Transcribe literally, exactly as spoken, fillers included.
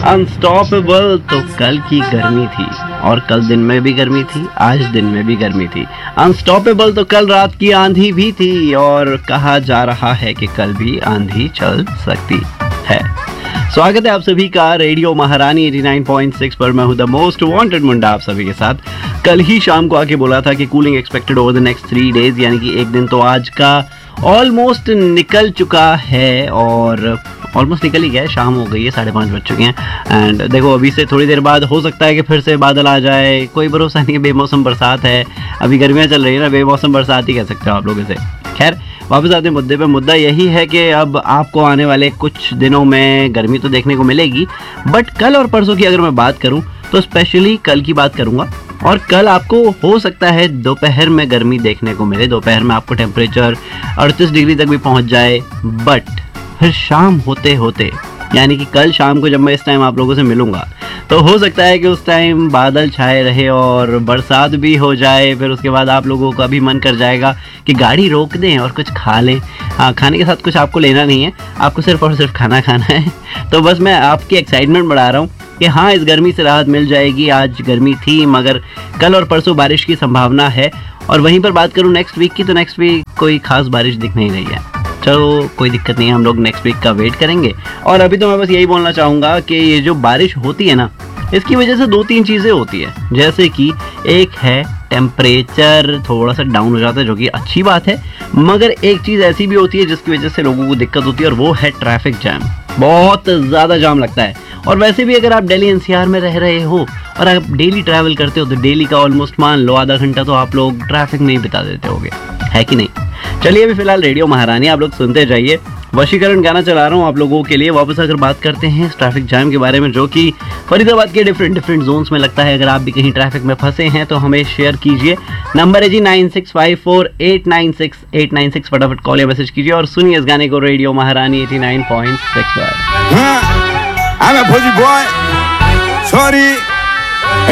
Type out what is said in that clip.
Unstoppable तो कल की गर्मी थी, और कल दिन में भी गर्मी थी, आज दिन में भी गर्मी थी। अनस्टॉपेबल तो कल रात की आंधी भी थी, और कहा जा रहा है कि कल भी आंधी चल सकती है। स्वागत है आप सभी का रेडियो महारानी नवासी पॉइंट सिक्स पर। मैं हूं द मोस्ट वांटेड मुंडा आप सभी के साथ। कल ही शाम को आके बोला था कि cooling expected over the next three days, यानी कि एक दिन तो आज का ऑलमोस्ट निकल चुका है, और ऑलमोस्ट निकल ही गया है, शाम हो गई है, साढ़े पाँच बज चुके हैं। एंड देखो अभी से थोड़ी देर बाद हो सकता है कि फिर से बादल आ जाए, कोई भरोसा नहीं है। बेमौसम बरसात है, अभी गर्मियाँ चल रही है ना, बेमौसम बरसात ही कह सकते हो आप लोग इसे। खैर वापस आते हैं मुद्दे पे। मुद्दा यही है कि अब आपको आने वाले कुछ दिनों में गर्मी तो देखने को मिलेगी, बट कल और परसों की अगर मैं बात करूं तो स्पेशली कल की बात करूंगा। और कल आपको हो सकता है दोपहर में गर्मी देखने को मिले, दोपहर में आपको टेम्परेचर अड़तीस डिग्री तक भी पहुंच जाए, बट फिर शाम होते होते, यानी कि कल शाम को जब मैं इस टाइम आप लोगों से मिलूंगा तो हो सकता है कि उस टाइम बादल छाए रहे और बरसात भी हो जाए। फिर उसके बाद आप लोगों का भी मन कर जाएगा कि गाड़ी रोक दें और कुछ खा लें। हाँ, खाने के साथ कुछ आपको लेना नहीं है, आपको सिर्फ और सिर्फ खाना खाना है। तो बस मैं आपकी एक्साइटमेंट बढ़ा रहा हूँ कि हाँ, इस गर्मी से राहत मिल जाएगी। आज गर्मी थी, मगर कल और परसों बारिश की संभावना है। और वहीं पर बात करूँ नेक्स्ट वीक की, तो नेक्स्ट वीक कोई खास बारिश दिख नहीं रही है। चलो कोई दिक्कत नहीं है, हम लोग नेक्स्ट वीक का वेट करेंगे। और अभी तो मैं बस यही बोलना चाहूँगा कि ये जो बारिश होती है ना, इसकी वजह से दो तीन चीज़ें होती है। जैसे कि एक है टेम्परेचर थोड़ा सा डाउन हो जाता है, जो कि अच्छी बात है, मगर एक चीज़ ऐसी भी होती है जिसकी वजह से लोगों को दिक्कत होती है, और वो है ट्रैफिक जैम। बहुत ज़्यादा जाम लगता है। और वैसे भी अगर आप दिल्ली एनसीआर में रह रहे हो और आप डेली ट्रैवल करते हो, तो डेली का ऑलमोस्ट मान लो आधा घंटा तो आप लोग ट्रैफिक में ही बिता देते होगे, है कि नहीं। चलिए अभी फिलहाल रेडियो महारानी आप लोग सुनते जाइए। वशीकरण गाना चला रहा हूँ आप लोगों के लिए। वापस अगर बात करते हैं ट्रैफिक जाम के बारे में, जो कि फरीदाबाद के डिफरेंट डिफरेंट जोन्स में लगता है। अगर आप भी कहीं ट्रैफिक में फंसे हैं तो हमें शेयर कीजिए। नंबर है जी nine six five four eight nine six eight nine six. फटाफट कॉल या मैसेज कीजिए और सुनिए इस गाने को रेडियो महारानी नवासी पॉइंट सिक्स पर। I'm a pussy boy. Sorry.